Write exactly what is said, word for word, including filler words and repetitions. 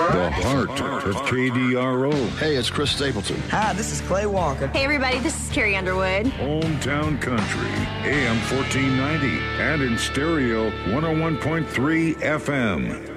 The heart of K D R O. Hey, it's Chris Stapleton. Hi, this is Clay Walker. Hey, everybody, this is Carrie Underwood. Hometown Country, A M fourteen ninety, and in stereo, one oh one point three F M.